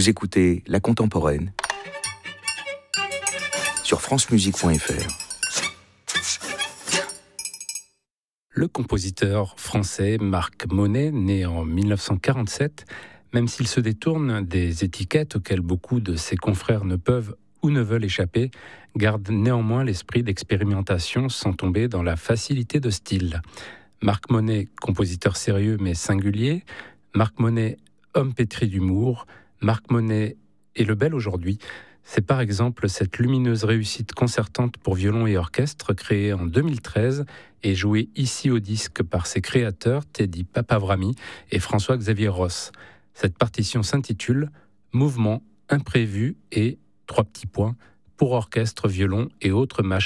Vous écoutez La Contemporaine sur francemusique.fr. Le compositeur français Marc Monet, né en 1947, même s'il se détourne des étiquettes auxquelles beaucoup de ses confrères ne peuvent ou ne veulent échapper, garde néanmoins l'esprit d'expérimentation sans tomber dans la facilité de style. Marc Monet, compositeur sérieux mais singulier. Marc Monet, homme pétri d'humour. Marc Monet et le bel aujourd'hui. C'est par exemple cette lumineuse réussite concertante pour violon et orchestre créée en 2013 et jouée ici au disque par ses créateurs Teddy Papavrami et François-Xavier Ross. Cette partition s'intitule « Mouvement imprévu et, 3 petits points, pour orchestre, violon et autres machins ».